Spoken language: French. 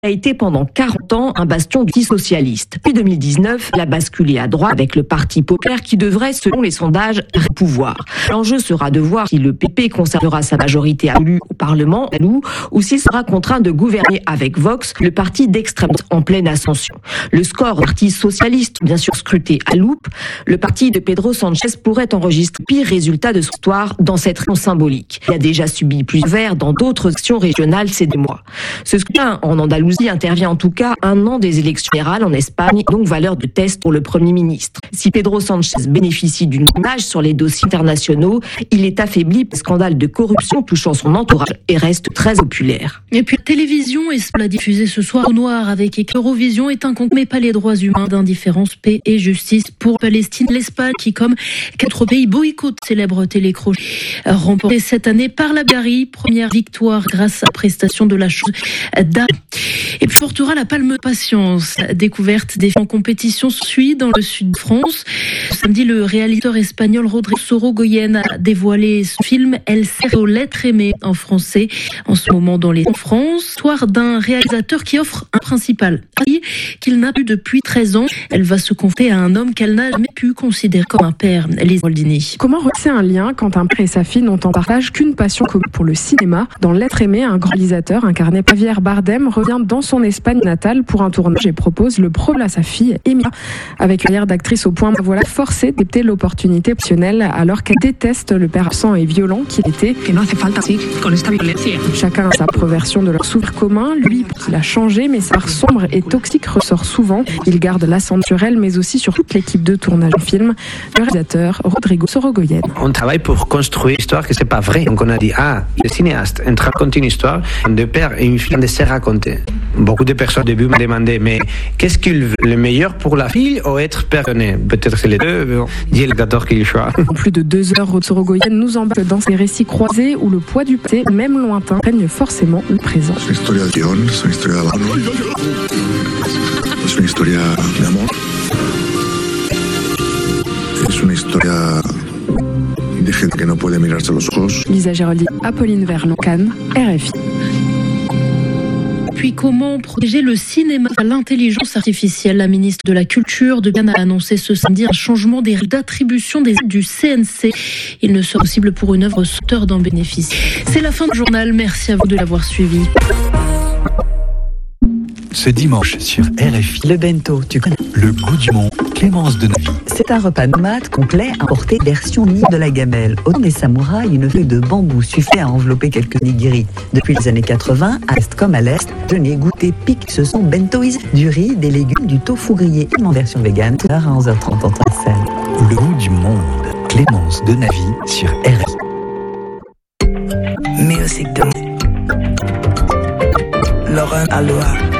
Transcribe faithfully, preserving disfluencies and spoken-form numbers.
a été pendant quarante ans un bastion du Parti socialiste. Puis deux mille dix-neuf, il a basculé à droite avec le Parti populaire qui devrait, selon les sondages, au pouvoir. L'enjeu sera de voir si le P P conservera sa majorité absolue au Parlement ou s'il sera contraint de gouverner avec Vox, le parti d'extrême droite en pleine ascension. Le score du Parti socialiste, bien sûr scruté à loupe, le parti de Pedro Sanchez pourrait enregistrer pire résultat de son histoire dans cette région symbolique. Il a déjà subi plus vert dans d'autres actions régionales ces deux mois. Ce scrutin en Andalousie intervient en tout cas un an des élections générales en Espagne, donc valeur de test pour le Premier ministre. Si Pedro Sanchez bénéficie d'une image sur les dossiers internationaux, il est affaibli par scandale de corruption touchant son entourage et reste très populaire. Et puis la télévision est l'a diffusé ce soir au noir avec Eurovision est un concours mais pas les droits humains, d'indifférence, paix et justice pour Palestine. L'Espagne qui, comme quatre pays, boycotte célèbre télécrochet remporté cette année par la Bulgarie. Première victoire grâce à la prestation de la chose d'A. Et puis portera la palme patience. Découverte des films en compétition suit dans le sud de France. Samedi, le réalisateur espagnol Rodrigo Sorogoyen a dévoilé son film Elle sert aux lettres aimées en français en ce moment dans les en France. Histoire d'un réalisateur qui offre un principal qu'il n'a plus depuis treize ans. Elle va se confier à un homme qu'elle n'a jamais pu considérer comme un père. Lise Moldini. Comment retisser un lien quand un père et sa fille n'ont en partage qu'une passion commune pour le cinéma? Dans L'être aimé, un grand réalisateur incarné par Javier Bardem revient dans son Espagne natale pour un tournage et propose le pro à sa fille Emilia. Avec une carrière d'actrice au point, voilà forcée d'éviter l'opportunité optionnelle alors qu'elle déteste le père absent et violent qu'il était. Chacun a sa propre version de leur souvenir commun. Lui, il a changé, mais sa part sombre et toxique ressort souvent. Il garde l'ascendant sur elle, mais aussi sur toute l'équipe de tournage du film. Le réalisateur Rodrigo Sorogoyen. On travaille pour construire une histoire que c'est pas vrai. Donc on a dit, ah, le cinéaste en train de raconter une histoire, de père et une fille de se raconter. Beaucoup de personnes au début m'ont demandé, mais qu'est-ce qu'il veut? Le meilleur pour la fille ou être perdonné? Peut-être c'est les deux, mais bon, Dieu le quatorze qu'il choisit. En plus de deux heures, Sorogoyen nous embarque dans ces récits croisés où le poids du passé, même lointain, règne forcément le présent. C'est une histoire de guion, c'est une histoire d'amour. C'est une histoire d'amour. C'est une histoire de gente que no puede mirarse a los ojos. Lisa Géroldi, Apolline Verlon, Cannes, R F I. Puis comment protéger le cinéma à l'intelligence artificielle? La ministre de la Culture de Guyane a annoncé ce samedi un changement des règles d'attribution des aides du C N C. Il ne sera possible pour une œuvre sauteur d'en bénéficier. C'est la fin du journal. Merci à vous de l'avoir suivi. Ce dimanche sur R F I. Le bento, tu connais. Le goût du monde, Clémence Denavy. C'est un repas nomade complet importé version nid de la gamelle. Au temps des samouraïs, une feuille de bambou suffit à envelopper quelques nigiri. Depuis les années quatre-vingts, à l'est comme à l'est, je n'ai goûté pique, ce sont bentoïs, du riz, des légumes, du tofu grillé et en version vegan, tout à onze heures trente en Tracel. Le goût du monde, Clémence Denavy sur R F I. Music de Laurent Aloha.